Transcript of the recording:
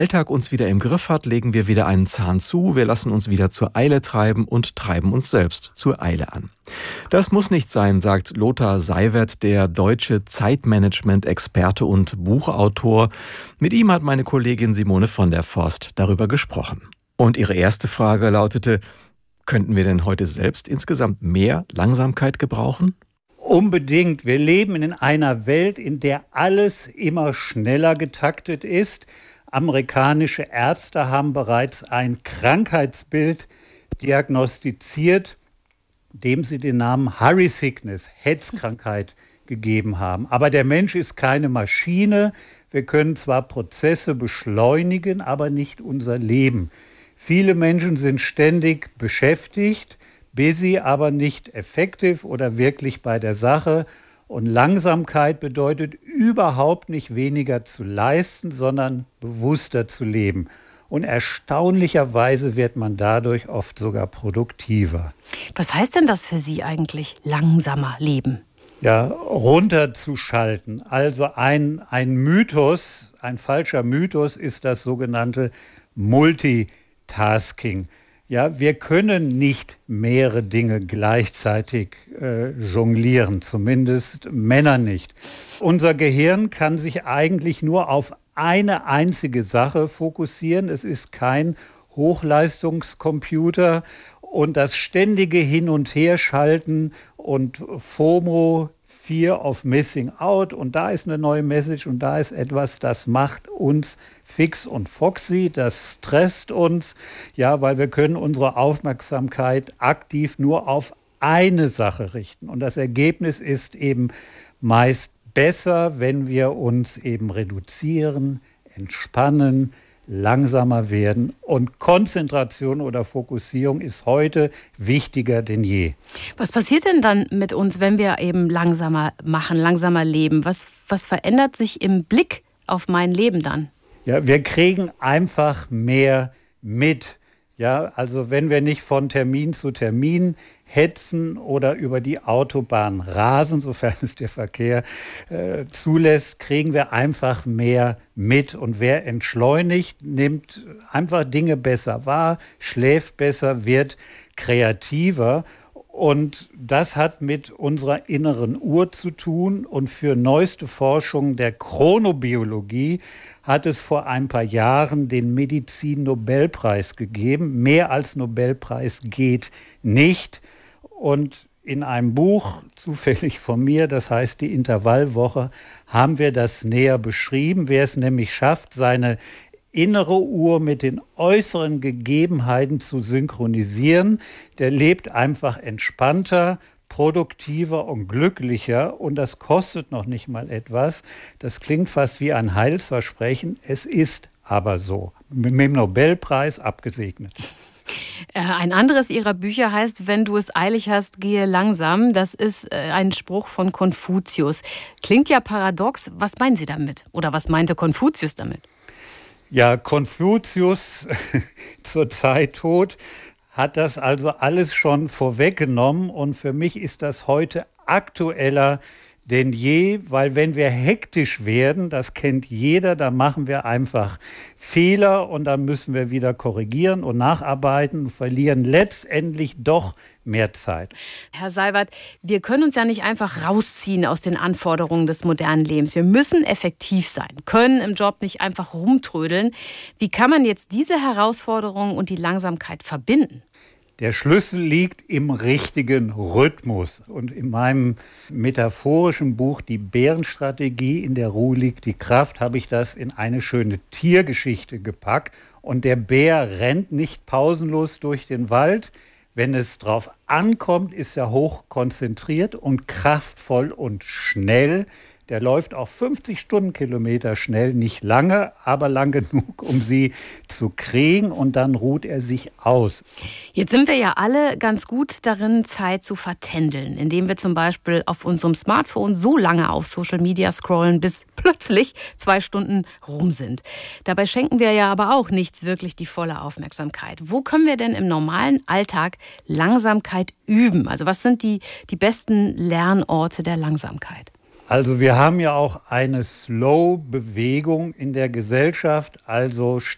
Alltag uns wieder im Griff hat, legen wir wieder einen Zahn zu, wir lassen uns wieder zur Eile treiben und treiben uns selbst zur Eile an. Das muss nicht sein, sagt Lothar Seiwert, der deutsche Zeitmanagement-Experte und Buchautor. Mit ihm hat meine Kollegin Simone von der Forst darüber gesprochen. Und ihre erste Frage lautete: Könnten wir denn heute selbst insgesamt mehr Langsamkeit gebrauchen? Unbedingt. Wir leben in einer Welt, in der alles immer schneller getaktet ist. Amerikanische Ärzte haben bereits ein Krankheitsbild diagnostiziert, dem sie den Namen Hurry Sickness, Hetzkrankheit, gegeben haben. Aber der Mensch ist keine Maschine. Wir können zwar Prozesse beschleunigen, aber nicht unser Leben. Viele Menschen sind ständig beschäftigt, busy, aber nicht effektiv oder wirklich bei der Sache. Und Langsamkeit bedeutet überhaupt nicht weniger zu leisten, sondern bewusster zu leben. Und erstaunlicherweise wird man dadurch oft sogar produktiver. Was heißt denn das für Sie eigentlich, langsamer leben? Ja, runterzuschalten. Also ein Mythos, ein falscher Mythos ist das sogenannte Multitasking. Ja, wir können nicht mehrere Dinge gleichzeitig jonglieren, zumindest Männer nicht. Unser Gehirn kann sich eigentlich nur auf eine einzige Sache fokussieren. Es ist kein Hochleistungscomputer und das ständige Hin- und Herschalten und FOMO, Fear of Missing Out, und da ist eine neue Message und da ist etwas, das macht uns fix und foxy, das stresst uns, ja, weil wir können unsere Aufmerksamkeit aktiv nur auf eine Sache richten. Und das Ergebnis ist eben meist besser, wenn wir uns eben reduzieren, entspannen, langsamer werden, und Konzentration oder Fokussierung ist heute wichtiger denn je. Was passiert denn dann mit uns, wenn wir eben langsamer machen, langsamer leben? Was verändert sich im Blick auf mein Leben dann? Ja, wir kriegen einfach mehr mit. Ja, also wenn wir nicht von Termin zu Termin hetzen oder über die Autobahn rasen, sofern es der Verkehr zulässt, kriegen wir einfach mehr mit. Und wer entschleunigt, nimmt einfach Dinge besser wahr, schläft besser, wird kreativer. Und das hat mit unserer inneren Uhr zu tun. Und für neueste Forschung der Chronobiologie hat es vor ein paar Jahren den Medizin-Nobelpreis gegeben. Mehr als Nobelpreis geht nicht. Und in einem Buch, zufällig von mir, das heißt die Intervallwoche, haben wir das näher beschrieben. Wer es nämlich schafft, seine innere Uhr mit den äußeren Gegebenheiten zu synchronisieren, der lebt einfach entspannter, produktiver und glücklicher, und das kostet noch nicht mal etwas. Das klingt fast wie ein Heilsversprechen, es ist aber so. Mit dem Nobelpreis abgesegnet. Ein anderes Ihrer Bücher heißt: Wenn du es eilig hast, gehe langsam. Das ist ein Spruch von Konfuzius. Klingt ja paradox. Was meinen Sie damit? Oder was meinte Konfuzius damit? Ja, Konfuzius, zur Zeit tot, hat das also alles schon vorweggenommen, und für mich ist das heute aktueller denn je, weil wenn wir hektisch werden, das kennt jeder, dann machen wir einfach Fehler und dann müssen wir wieder korrigieren und nacharbeiten und verlieren letztendlich doch mehr Zeit. Herr Seiwert, wir können uns ja nicht einfach rausziehen aus den Anforderungen des modernen Lebens. Wir müssen effektiv sein, können im Job nicht einfach rumtrödeln. Wie kann man jetzt diese Herausforderungen und die Langsamkeit verbinden? Der Schlüssel liegt im richtigen Rhythmus. Und in meinem metaphorischen Buch Die Bärenstrategie, in der Ruhe liegt die Kraft, habe ich das in eine schöne Tiergeschichte gepackt. Und der Bär rennt nicht pausenlos durch den Wald. Wenn es drauf ankommt, ist er hoch konzentriert und kraftvoll und schnell. Der läuft auch 50 Stundenkilometer schnell, nicht lange, aber lang genug, um sie zu kriegen, und dann ruht er sich aus. Jetzt sind wir ja alle ganz gut darin, Zeit zu vertändeln, indem wir zum Beispiel auf unserem Smartphone so lange auf Social Media scrollen, bis plötzlich 2 Stunden rum sind. Dabei schenken wir ja aber auch nichts wirklich die volle Aufmerksamkeit. Wo können wir denn im normalen Alltag Langsamkeit üben? Also was sind die besten Lernorte der Langsamkeit? Also wir haben ja auch eine Slow-Bewegung in der Gesellschaft, also